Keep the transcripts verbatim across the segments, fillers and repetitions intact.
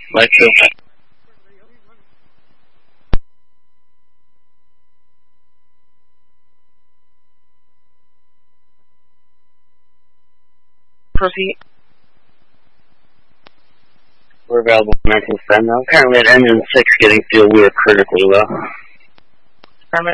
Like so. Proceed. We're available for nineteen seven now. Currently at engine six getting fuel, we are critically low. Permit.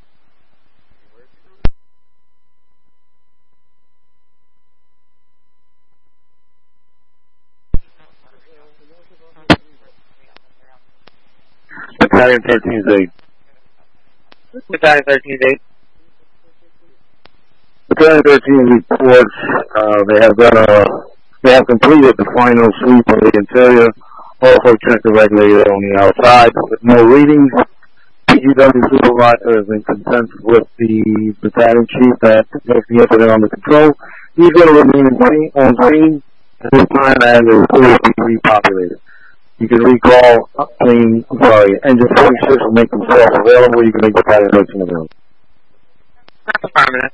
Battalion thirteen eight. Battalion thirteen eight. Battalion thirteen reports uh, they have done a, they have completed the final sweep of the interior, also checked the regulator on the outside with no readings. P G W supervisor is in consensus with the battalion chief that makes the incident under control. He's going to remain in scene, on scene at this time and the report will be repopulated. You can recall, uh, clean, I'm sorry, engine forty-six will make themselves available. You can make battalion thirteen available. That's affirmative.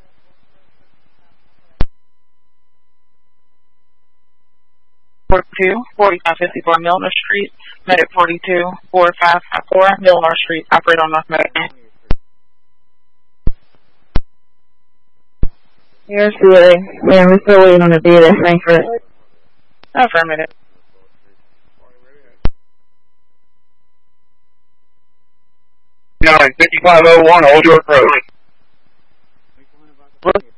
forty-two, forty-five fifty-four Milner Street, Medic forty-two, four five five four Milner Street, operate on North Medic. Here's the man, we're still waiting on the data, Frankfurt. Affirmative. nine fifty-five oh one, hold your approach.